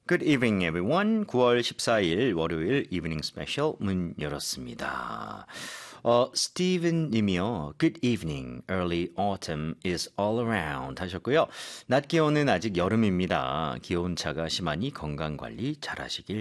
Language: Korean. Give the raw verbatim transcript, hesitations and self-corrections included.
Good evening, everyone. 구월 십사일 월요일 이브닝 스페셜 문 열었습니다. 어, 스티븐 님이요. Good evening. Early autumn is all around 하셨고요. 낮 기온은 아직 여름입니다. 기온차가 심하니 건강관리 잘하시길